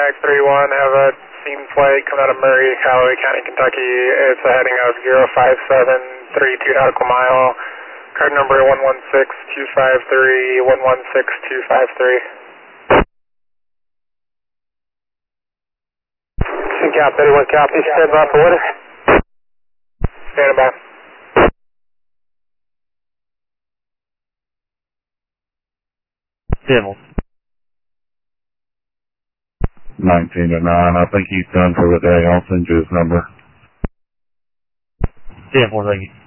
Max 31, have a scene flight coming out of Murray, Callaway County, Kentucky. It's a heading of 05732 nautical mile. Card number 116253, 116253. Cap 31 copy, stand by for order. Standing by. Civil. 19 to 9. I think he's done for the day. I'll send you his number. 10-4, thank you.